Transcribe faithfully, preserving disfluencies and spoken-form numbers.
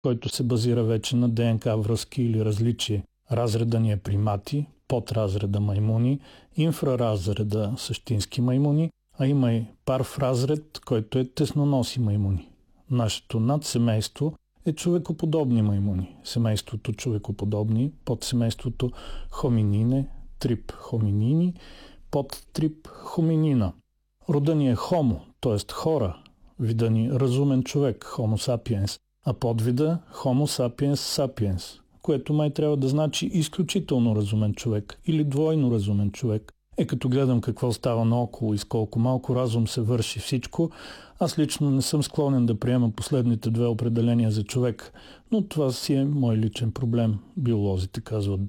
който се базира вече на ДНК връзки или различие. Разреда ни е примати, подразреда маймуни, инфраразреда същински маймуни, а има и парфразред, който е тесноноси маймуни. Нашето надсемейство е човекоподобни маймуни. Семейството човекоподобни, подсемейството хоминине, трип хоминини, подтрип хоминина. Рода ни е хомо, т.е. хора, вида ни разумен човек, хомо сапиенс, а подвида хомо сапиенс сапиенс, което май трябва да значи изключително разумен човек или двойно разумен човек. Е, като гледам какво става наоколо и с колко малко разум се върши всичко, аз лично не съм склонен да приема последните две определения за човек, но това си е мой личен проблем. Биолозите казват